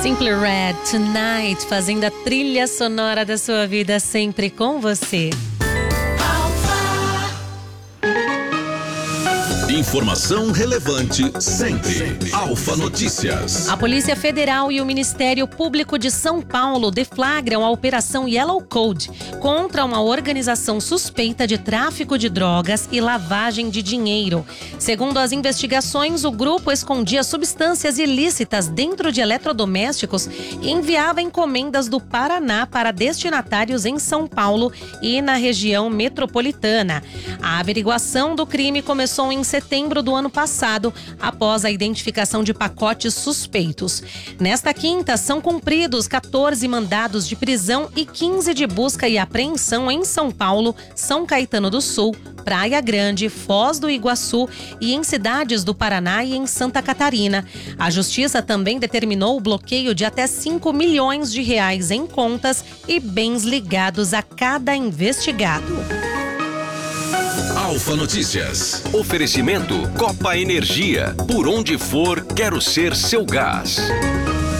Simply Red, Tonight, fazendo a trilha sonora da sua vida sempre com você. Informação relevante sempre. Alfa Notícias. A Polícia Federal e o Ministério Público de São Paulo deflagram a Operação Yellow Code contra uma organização suspeita de tráfico de drogas e lavagem de dinheiro. Segundo as investigações, o grupo escondia substâncias ilícitas dentro de eletrodomésticos e enviava encomendas do Paraná para destinatários em São Paulo e na região metropolitana. A averiguação do crime começou em setembro do ano passado, após a identificação de pacotes suspeitos. Nesta quinta, são cumpridos 14 mandados de prisão e 15 de busca e apreensão em São Paulo, São Caetano do Sul, Praia Grande, Foz do Iguaçu e em cidades do Paraná e em Santa Catarina. A Justiça também determinou o bloqueio de até 5 milhões de reais em contas e bens ligados a cada investigado. Alfa Notícias. Oferecimento Copa Energia. Por onde for, quero ser seu gás.